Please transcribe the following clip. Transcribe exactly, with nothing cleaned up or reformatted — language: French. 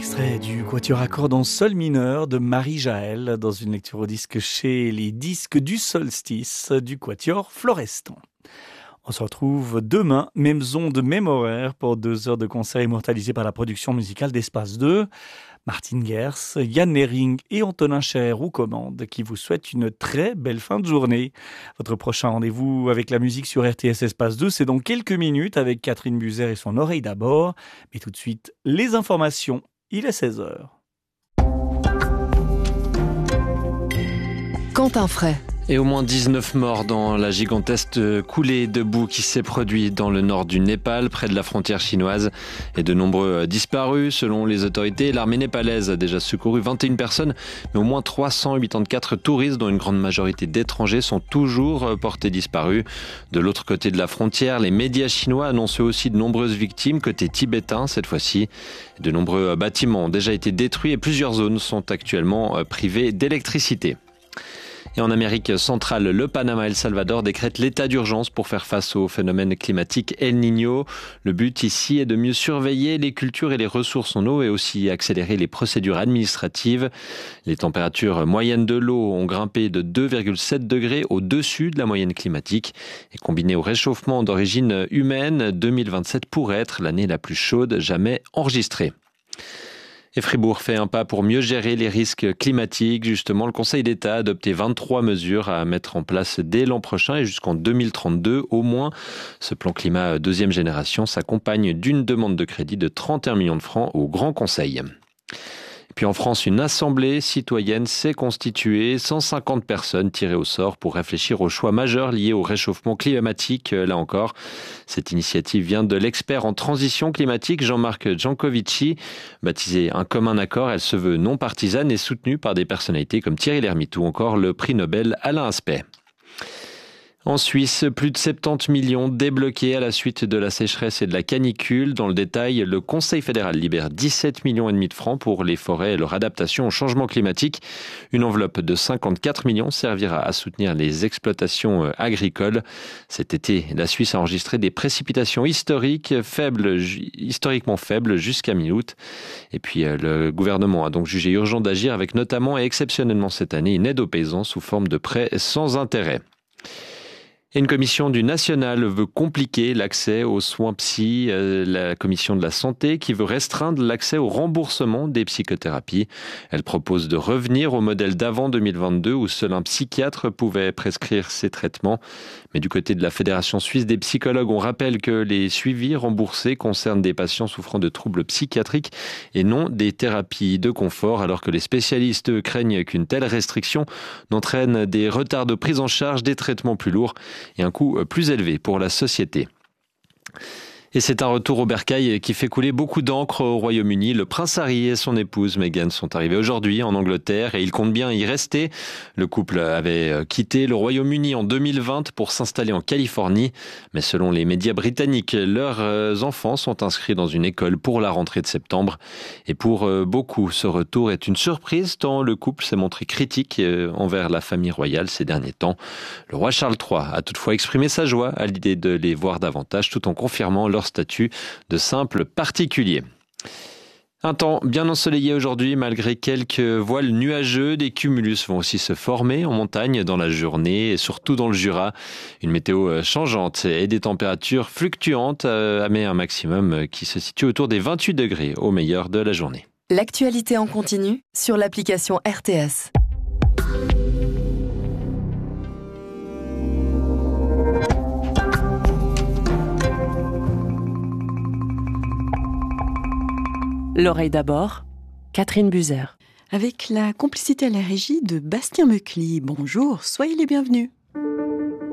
extrait du quatuor à cordes en sol mineur de Marie Jaël dans une lecture au disque chez les disques du solstice du quatuor Florestan. On se retrouve demain, mêmes ondes, même horaire, pour deux heures de concert immortalisés par la production musicale d'Espace deux. Martine Gers, Yann Nering et Antonin Cher aux commandes qui vous souhaitent une très belle fin de journée. Votre prochain rendez-vous avec la musique sur R T S Espace deux, c'est dans quelques minutes avec Catherine Buzer et son oreille d'abord. Mais tout de suite, les informations. Il est seize heures. Quentin Fray. Et au moins dix-neuf morts dans la gigantesque coulée de boue qui s'est produite dans le nord du Népal, près de la frontière chinoise, et de nombreux disparus. Selon les autorités, l'armée népalaise a déjà secouru vingt et une personnes, mais au moins trois cent quatre-vingt-quatorze touristes, dont une grande majorité d'étrangers, sont toujours portés disparus. De l'autre côté de la frontière, les médias chinois annoncent aussi de nombreuses victimes, côté tibétain cette fois-ci. De nombreux bâtiments ont déjà été détruits et plusieurs zones sont actuellement privées d'électricité. Et en Amérique centrale, le Panama et le Salvador décrètent l'état d'urgence pour faire face au phénomène climatique El Niño. Le but ici est de mieux surveiller les cultures et les ressources en eau et aussi accélérer les procédures administratives. Les températures moyennes de l'eau ont grimpé de deux virgule sept degrés au-dessus de la moyenne climatique. Et combiné au réchauffement d'origine humaine, deux mille vingt-sept pourrait être l'année la plus chaude jamais enregistrée. Et Fribourg fait un pas pour mieux gérer les risques climatiques. Justement, le Conseil d'État a adopté vingt-trois mesures à mettre en place dès l'an prochain et jusqu'en deux mille trente-deux au moins. Ce plan climat deuxième génération s'accompagne d'une demande de crédit de trente et un millions de francs au Grand Conseil. Puis en France, une assemblée citoyenne s'est constituée, cent cinquante personnes tirées au sort pour réfléchir aux choix majeurs liés au réchauffement climatique. Là encore, cette initiative vient de l'expert en transition climatique Jean-Marc Jancovici. Baptisée Un commun accord, elle se veut non partisane et soutenue par des personnalités comme Thierry Lhermitte ou encore le prix Nobel Alain Aspect. En Suisse, plus de soixante-dix millions débloqués à la suite de la sécheresse et de la canicule. Dans le détail, le Conseil fédéral libère dix-sept millions et demi de francs pour les forêts et leur adaptation au changement climatique. Une enveloppe de cinquante-quatre millions servira à soutenir les exploitations agricoles. Cet été, la Suisse a enregistré des précipitations historiques, faibles, historiquement faibles jusqu'à mi-août. Et puis, le gouvernement a donc jugé urgent d'agir avec notamment et exceptionnellement cette année une aide aux paysans sous forme de prêts sans intérêt. Et une commission du national veut compliquer l'accès aux soins psy, euh, la commission de la santé qui veut restreindre l'accès au remboursement des psychothérapies. Elle propose de revenir au modèle d'avant deux mille vingt-deux où seul un psychiatre pouvait prescrire ces traitements. Mais du côté de la Fédération suisse des psychologues, on rappelle que les suivis remboursés concernent des patients souffrant de troubles psychiatriques et non des thérapies de confort, alors que les spécialistes eux, craignent qu'une telle restriction n'entraîne des retards de prise en charge, des traitements plus lourds et un coût plus élevé pour la société. Et c'est un retour au bercail qui fait couler beaucoup d'encre au Royaume-Uni. Le prince Harry et son épouse Meghan sont arrivés aujourd'hui en Angleterre et ils comptent bien y rester. Le couple avait quitté le Royaume-Uni en deux mille vingt pour s'installer en Californie. Mais selon les médias britanniques, leurs enfants sont inscrits dans une école pour la rentrée de septembre. Et pour beaucoup, ce retour est une surprise tant le couple s'est montré critique envers la famille royale ces derniers temps. Le roi Charles trois a toutefois exprimé sa joie à l'idée de les voir davantage tout en confirmant leur statut de simple particulier. Un temps bien ensoleillé aujourd'hui, malgré quelques voiles nuageux. Des cumulus vont aussi se former en montagne dans la journée et surtout dans le Jura. Une météo changeante et des températures fluctuantes, mais un maximum qui se situe autour des vingt-huit degrés au meilleur de la journée. L'actualité en continu sur l'application R T S. L'oreille d'abord, Catherine Buzer. Avec la complicité à la régie de Bastien Meucli. Bonjour, soyez les bienvenus.